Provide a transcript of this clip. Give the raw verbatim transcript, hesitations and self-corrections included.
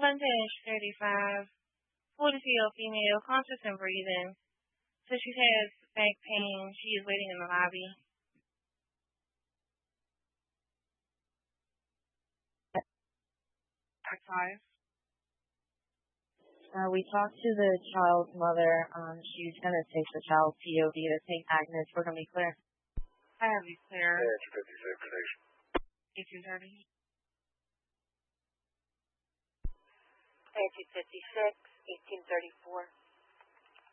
one thirty-five, forty-year-old female, conscious and breathing. So she has back pain. She is waiting in the lobby. Back five. Uh, we talked to the child's mother. Um, she's going to take the child P O V to Saint Agnes. We're going to be clear. I have you clear. Orange fifty-six station. eighteen thirty. Orange fifty-six, eighteen thirty-four.